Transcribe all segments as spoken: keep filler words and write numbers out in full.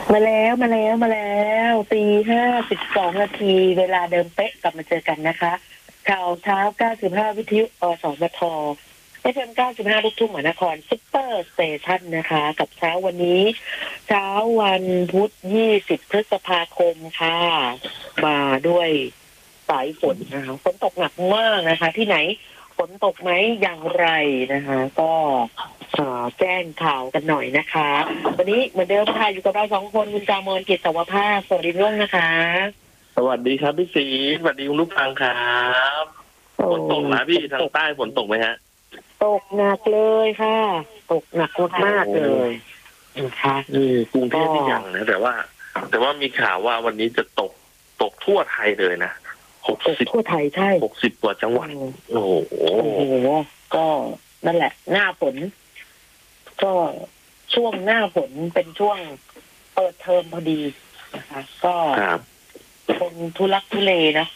มาแล้วมาแล้วมาแล้วตีห้าสิบสองนาทีเวลาเดิมเป๊ะกลับมาเจอกันนะคะข่าวเช้าเก้าสิบห้าวิทยุอสมทเอฟเอ็มเก้าสิบห้าลูกทุ่งมหานครซุปเปอร์สเตชันนะคะกับเช้าวันนี้เช้าวันพุธยี่สิบพฤษภาคมค่ะมาด้วยสายฝนนะคะฝนตกหนักมากนะคะ ที่ไหนฝนตกไหมอย่างไรนะคะ ก็แจ้งข่าวกันหน่อยนะคะวันนี้เหมือนเดิมค่ะอยู่กับเราสองคนคุณจามอนเกียรติสวภาสสวัสดีร่วงนะคะสวัสดีครับพี่ศรีสวัสดีคุณลูกฟังครับฝนตกนะพี่ทางใต้ฝนตกไหมฮะตกหนักเลยค่ะ ตกหนักมากเลยนะคะกรุงเทพที่ยังนะแต่ว่า แต่ว่ามีข่าวว่าวันนี้จะตกตกทั่วไทยเลยนะหกสิบทั่วไทยใช่หกสิบกว่าจังหวัดโอ้โหก็นั่นแหละหน้าฝนก็ช่วงหน้าฝนเป็นช่วงเปิดเทอมพอดีนะคะก็คนทุลักทุเลนะ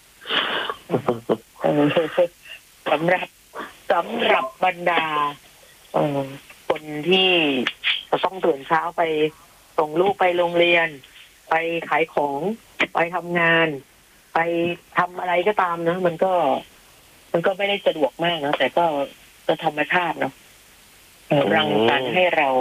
สำหรับสำหรับบรรดาคนที่จะต้องตื่นเช้าไปส่งลูกไปโรงเรียนไปขายของไปทำงานไปทำอะไรก็ตามนะมันก็มันก็ไม่ได้สะดวกมากนะแต่ก็ก็ธรรมชาติเนาะรังสรรค์ให้เรา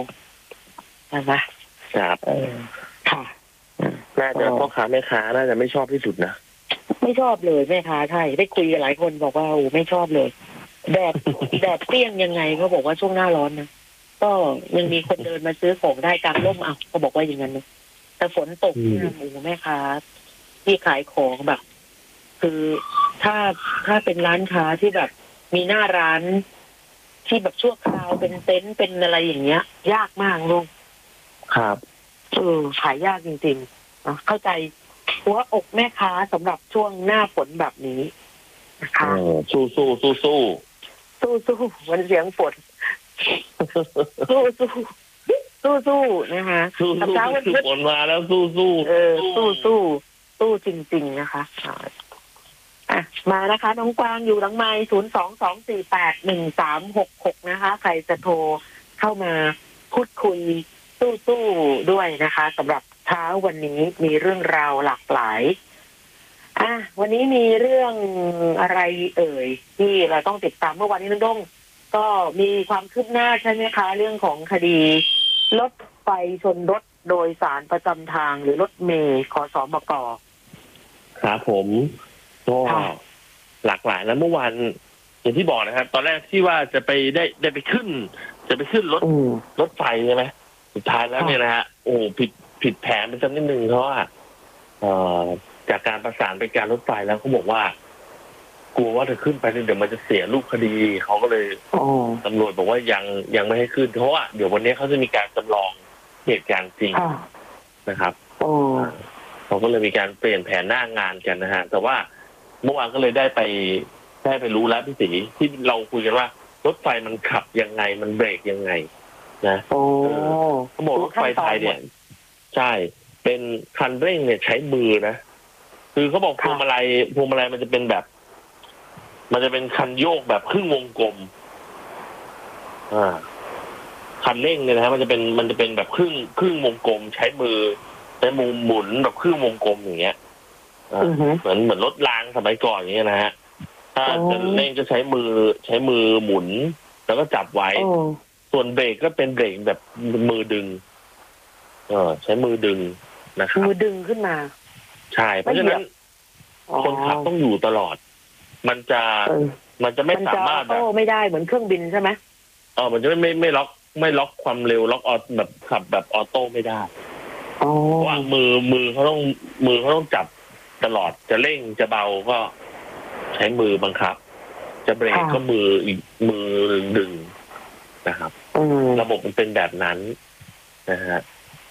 นะครับเออค่ะน่าจะพ่อค้าแม่ค้าน่าจะไม่ชอบที่สุดนะไม่ชอบเลยแม่ค้าใช่ได้คุยกับหลายคนบอกว่าโอ้ไม่ชอบเลยแดดแดดเปรี้ยงยังไงเขาบอกว่าช่วงหน้าร้อนนะก็ยังมีคนเดินมาซื้อของได้กลางร่มอ่ะเขาบอกว่าอย่างนั้นนะแต่ฝนตกเนี่ยโอ้แม่ค้าที่ขายของแบบ คือถ้าถ้าเป็นร้านค้าที่แบบมีหน้าร้านที่แบบชั่วคราวเป็นเต็นท์เป็นอะไรอย่างเงี้ยยากมากลุงครับเออขายยากจริงๆนะเข้าใจหัวอกแม่ค้าสำหรับช่วงหน้าฝนแบบนี้นะคะสู้สู้สู้สู้สู้สู้มันเสียงฝนสู้สู้สู้สู้นะคะสู้สู้ฝนมาแล้วสู้สู้เออสู้สู้สู้จริงๆนะคะอ่ะมานะคะน้องกวางอยู่หลังไมค์ศูนย์สองสองสี่แปดหนึ่งสามหกหกนะคะใครจะโทรเข้ามาพูดคุยสู้ๆด้วยนะคะสำหรับเช้าวันนี้มีเรื่องราวหลากหลายอ่ะวันนี้มีเรื่องอะไรเอ่ยที่เราต้องติดตามเมื่อวานนี้น้องด้งก็มีความคืบหน้าใช่ไหมคะเรื่องของคดีรถไฟชนรถโดยสารประจำทางหรือรถเมล์ขสมก. ครับผมก็หลากหลายแล้วเมื่อวานอย่างที่บอกนะครับตอนแรกที่ว่าจะไปได้ได้ไปขึ้นจะไปขึ้นรถรถไฟใช่ไหมสุดท้ายแล้วเนี่ยนะฮะโอ้ผิดผิดแผนไปสักนิดนึงเพราะว่าจากการประสานไปการรถไฟแล้วเขาบอกว่ากลัวว่าถ้าขึ้นไปเดี๋ยวมันจะเสียรูปคดีเขาก็เลยตำรวจบอกว่ายังยังไม่ให้ขึ้นเพราะว่าเดี๋ยววันนี้เขาจะมีการจำลองเหตุการณ์จริงนะครับเขาก็เลยมีการเปลี่ยนแผนหน้างานกันนะฮะแต่ว่าเมื่อวานก็เลยได้ไปได้ไปรู้แล้วพี่ศรีที่เราคุยกันว่ารถไฟมันขับยังไงมันเบรกยังไงนะเขาบอกรถไฟไทยเนี่ยใช่เป็นคันเร่งเนี่ยใช้มือนะคือเขาบอกพวงมาลัยพวงมาลัยมันจะเป็นแบบมันจะเป็นคันโยกแบบครึ่งวงกลมอ่าคันเร่งเนี่ยนะฮะมันจะเป็นมันจะเป็นแบบครึ่งครึ่งวงกลมใช้มือใช้มือหมุนแบบครึ่งวงกลมอย่างเงี้ยเหมือนเหมือนรถรางสมัยก่อนอย่างเงี้ยนะฮะถ้าจะเร่งจะใช้มือใช้มือหมุนแล้วก็จับไว้ส่วนเบรกก็เป็นเบรกแบบมือดึงเออใช้มือดึงนะครับมือดึงขึ้นมาใช่เพราะฉะนั้นคนขับต้องอยู่ตลอดมันจะมันจะไม่สามารถแบบไม่ได้เหมือนเครื่องบินใช่ไหมเออมันจะไม่ไม่ไม่ล็อกไม่ล็อกความเร็วล็อกออแบบขับแบบออโต้ไม่ได้เพราะว่ามือมือเขาต้องมือเขาต้องจับตลอดจะเร่งจะเบาก็ใช้มือบังคับจะเบรกก็มืออีกมือดึงนะครับระบบมันเป็นแบบนั้นนะฮะ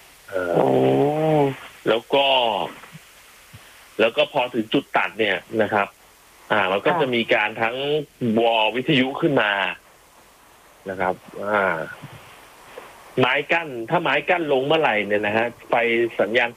แล้วก็แล้วก็พอถึงจุดตัดเนี่ยนะครับอ่ามันก็จะมีการทั้งวอลวิทยุขึ้นมานะครับอ่าไม้กั้นถ้าไม้กั้นลงเมื่อไหร่เนี่ยนะฮะไฟสัญญาณ